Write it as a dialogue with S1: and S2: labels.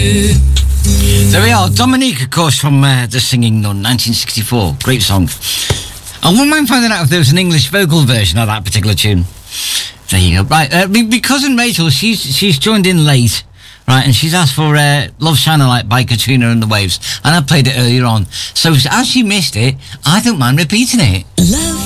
S1: There we are, Dominique, of course, from The Singing Nun, 1964. Great song. I wouldn't mind finding out if there was an English vocal version of that particular tune. There you go. Right, my cousin Rachel, she's joined in late, right, and she's asked for Love Shine a Light by Katrina and the Waves, and I played it earlier on. So as she missed it, I don't mind repeating it.
S2: Love